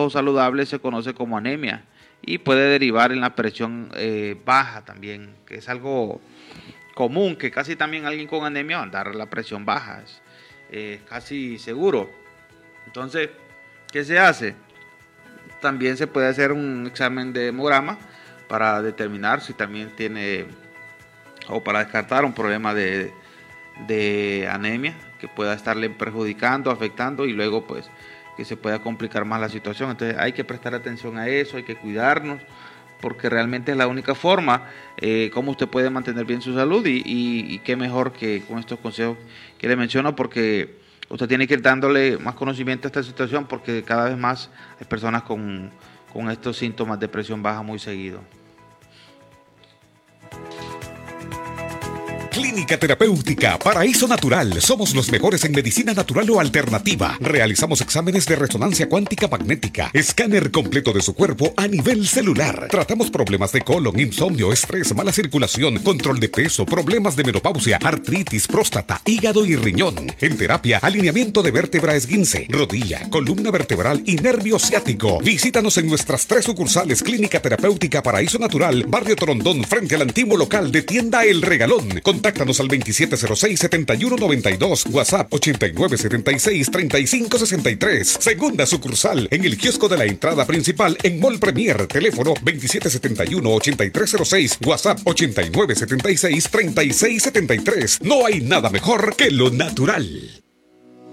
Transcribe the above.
peso saludable se conoce como anemia y puede derivar en la presión baja también, que es algo común, que casi también alguien con anemia va a andar la presión baja, es casi seguro. Entonces, ¿qué se hace? También se puede hacer un examen de hemograma para determinar si también tiene, o para descartar un problema de anemia que pueda estarle perjudicando, afectando, y luego pues que se pueda complicar más la situación. Entonces hay que prestar atención a eso, hay que cuidarnos, porque realmente es la única forma como usted puede mantener bien su salud, y qué mejor que con estos consejos que le menciono, porque usted tiene que ir dándole más conocimiento a esta situación, porque cada vez más hay personas con estos síntomas de presión baja muy seguido. Clínica Terapéutica Paraíso Natural. Somos los mejores en medicina natural o alternativa. Realizamos exámenes de resonancia cuántica magnética, escáner completo de su cuerpo a nivel celular. Tratamos problemas de colon, insomnio, estrés, mala circulación, control de peso, problemas de menopausia, artritis, próstata, hígado y riñón. En terapia, alineamiento de vértebra esguince, rodilla, columna vertebral y nervio ciático. Visítanos en nuestras 3 sucursales. Clínica Terapéutica Paraíso Natural, Barrio Torondón, frente al antiguo local de Tienda El Regalón. Contáctanos al 2706-7192, WhatsApp 8976-3563. Segunda sucursal en el kiosco de la entrada principal en Mall Premier. Teléfono 2771-8306, WhatsApp 8976-3673. No hay nada mejor que lo natural.